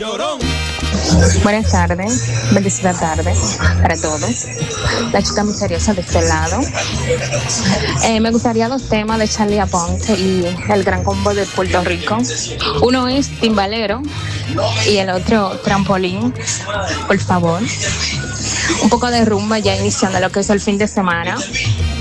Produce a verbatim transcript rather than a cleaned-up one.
Buenas tardes, bendecida tarde para todos. La chica misteriosa de este lado. Eh, me gustaría dos temas de Charlie Aponte y el Gran Combo de Puerto Rico. Uno es Timbalero y el otro Trampolín, por favor. Un poco de rumba ya iniciando lo que es el fin de semana.